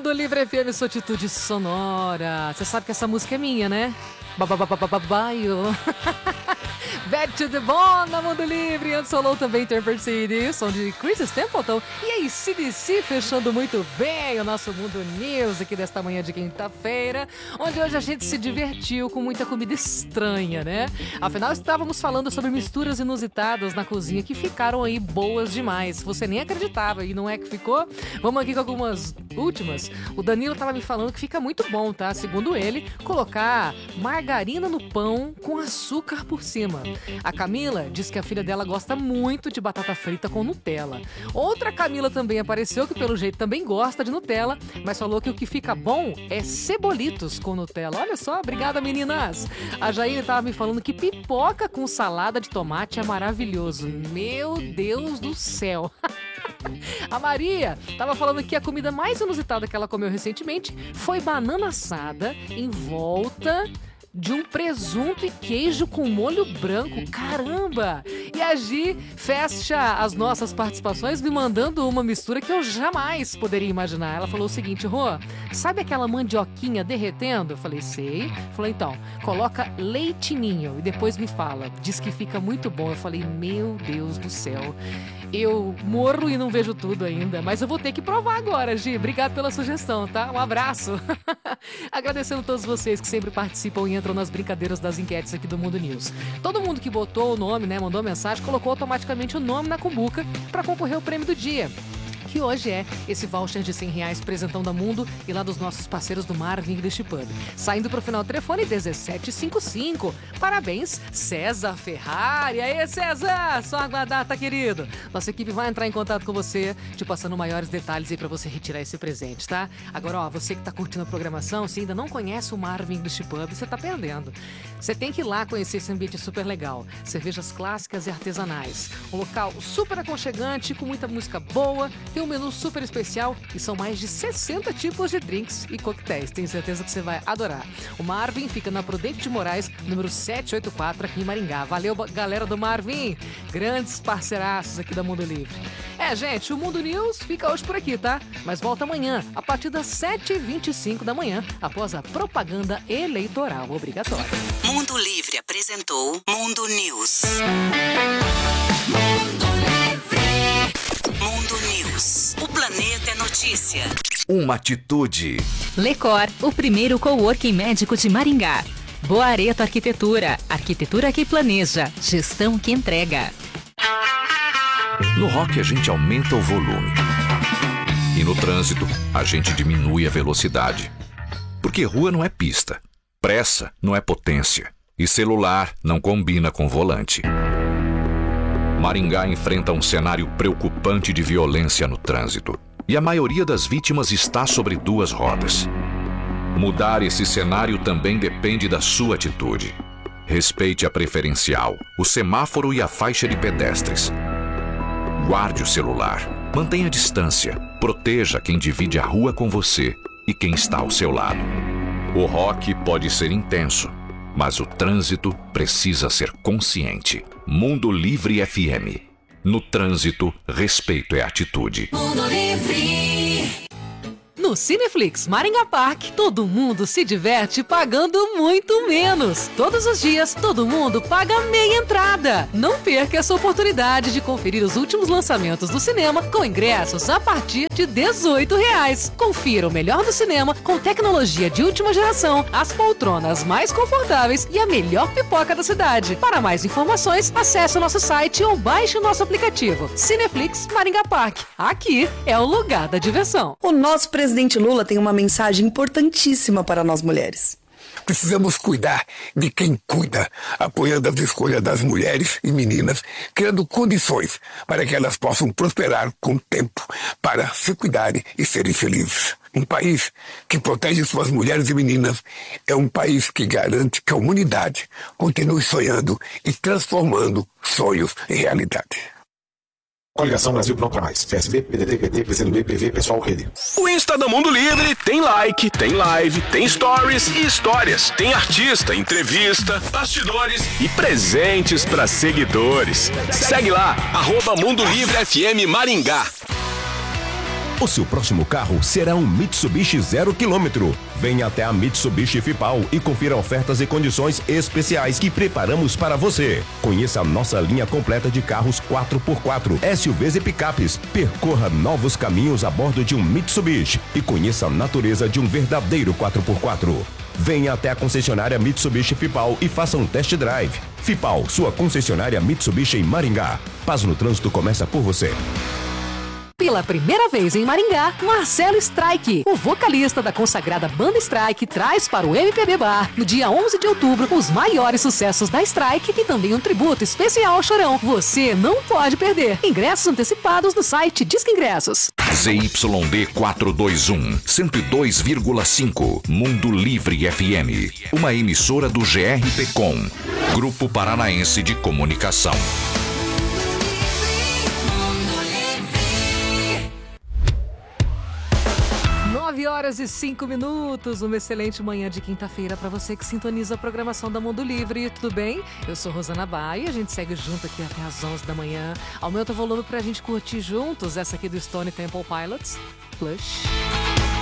Mundo Livre FM, sua atitude sonora. Você sabe que essa música é minha, né? Babaio. Back to the Bone na Mundo Livre. Antes rolou também Temper City, som de Chris Stapleton. E aí, CDC fechando muito bem o nosso Mundo News aqui desta manhã de quinta-feira, onde hoje a gente se divertiu com muita comida estranha, né? Afinal, estávamos falando sobre misturas inusitadas na cozinha que ficaram aí boas demais. Você nem acreditava, e não é que ficou? Vamos aqui com algumas últimas. O Danilo estava me falando que fica muito bom, tá? Segundo ele, colocar margarina no pão com açúcar por cima. A Camila diz que a filha dela gosta muito de batata frita com Nutella. Outra Camila também apareceu, que pelo jeito também gosta de Nutella, mas falou que o que fica bom é cebolitos com Nutella. Olha só, obrigada, meninas! A Jair estava me falando que pipoca com salada de tomate é maravilhoso. Meu Deus do céu! A Maria estava falando que a comida mais inusitada que ela comeu recentemente foi banana assada em volta de um presunto e queijo com molho branco. Caramba! E a Gi fecha as nossas participações me mandando uma mistura que eu jamais poderia imaginar. Ela falou o seguinte: Rô, sabe aquela mandioquinha derretendo? Eu falei, sei. Falou, então, coloca leite ninho e depois me fala. Diz que fica muito bom. Eu falei, meu Deus do céu. Eu morro e não vejo tudo ainda, mas eu vou ter que provar agora, Gi. Obrigado pela sugestão, tá? Um abraço. Agradecendo a todos vocês que sempre participam e entram nas brincadeiras das enquetes aqui do Mundo News. Todo mundo que botou o nome, né, mandou mensagem, colocou automaticamente o nome na cumbuca para concorrer ao prêmio do dia, que hoje é esse voucher de R$100 presentão da Mundo e lá dos nossos parceiros do Marvin English Pub. Saindo pro final do telefone 1755. Parabéns, César Ferrari. Aê, César! Só aguardar, tá, querido? Nossa equipe vai entrar em contato com você, te passando maiores detalhes aí pra você retirar esse presente, tá? Agora, ó, você que tá curtindo a programação, se ainda não conhece o Marvin English Pub, você tá perdendo. Você tem que ir lá conhecer esse ambiente super legal. Cervejas clássicas e artesanais. Um local super aconchegante, com muita música boa. Tem um menu super especial e são mais de 60 tipos de drinks e coquetéis. Tenho certeza que você vai adorar. O Marvin fica na Prudente de Moraes, número 784, aqui em Maringá. Valeu, galera do Marvin! Grandes parceiraços aqui da Mundo Livre. Gente, o Mundo News fica hoje por aqui, tá? Mas volta amanhã, a partir das 7h25 da manhã, após a propaganda eleitoral obrigatória. Mundo Livre apresentou Mundo News. Mundo News. O planeta é notícia. Uma atitude. Lecor, o primeiro coworking médico de Maringá. Boareto Arquitetura. Arquitetura que planeja. Gestão que entrega. No rock a gente aumenta o volume. E no trânsito a gente diminui a velocidade. Porque rua não é pista. Pressa não é potência. E celular não combina com volante. Maringá enfrenta um cenário preocupante de violência no trânsito. E a maioria das vítimas está sobre duas rodas. Mudar esse cenário também depende da sua atitude. Respeite a preferencial, o semáforo e a faixa de pedestres. Guarde o celular. Mantenha a distância. Proteja quem divide a rua com você e quem está ao seu lado. O rock pode ser intenso, mas o trânsito precisa ser consciente. Mundo Livre FM. No trânsito, respeito é atitude. Mundo Livre. No Cineflix Maringá Park, todo mundo se diverte pagando muito menos. Todos os dias, todo mundo paga meia entrada. Não perca essa oportunidade de conferir os últimos lançamentos do cinema com ingressos a partir de R$18. Confira o melhor do cinema com tecnologia de última geração, as poltronas mais confortáveis e a melhor pipoca da cidade. Para mais informações, acesse o nosso site ou baixe o nosso aplicativo. Cineflix Maringá Park. Aqui é o lugar da diversão. O nosso presidente Lula tem uma mensagem importantíssima para nós mulheres. Precisamos cuidar de quem cuida, apoiando as escolhas das mulheres e meninas, criando condições para que elas possam prosperar com o tempo, para se cuidarem e serem felizes. Um país que protege suas mulheres e meninas é um país que garante que a humanidade continue sonhando e transformando sonhos em realidade. Coligação Brasil Pronto pra Mais. PSB, PDT, PT, PCdoB, PV, Pessoal, Rede. O Insta do Mundo Livre tem like, tem live, tem stories e histórias. Tem artista, entrevista, bastidores e presentes para seguidores. Segue lá, @Mundo Livre FM Maringá. O seu próximo carro será um Mitsubishi 0 km. Venha até a Mitsubishi Fipal e confira ofertas e condições especiais que preparamos para você. Conheça a nossa linha completa de carros 4x4, SUVs e picapes. Percorra novos caminhos a bordo de um Mitsubishi e conheça a natureza de um verdadeiro 4x4. Venha até a concessionária Mitsubishi Fipal e faça um test drive. Fipal, sua concessionária Mitsubishi em Maringá. Paz no Trânsito começa por você. Pela primeira vez em Maringá, Marcelo Strike, o vocalista da consagrada banda Strike, traz para o MPB Bar, no dia 11 de outubro, os maiores sucessos da Strike e também um tributo especial ao Chorão. Você não pode perder. Ingressos antecipados no site Disque Ingressos. ZYD 421, 102,5, Mundo Livre FM. Uma emissora do GRPcom, Grupo Paranaense de Comunicação. 9h05, uma excelente manhã de quinta-feira para você que sintoniza a programação da Mundo Livre. Tudo bem? Eu sou Rosana Baia e a gente segue junto aqui até as 11 da manhã. Aumenta o volume pra gente curtir juntos essa aqui do Stone Temple Pilots, Plush.